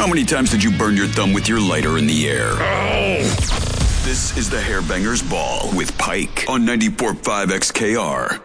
How many times did you burn your thumb with your lighter in the air? This is the Hairbangers Ball with Pike on 94.5 XKR.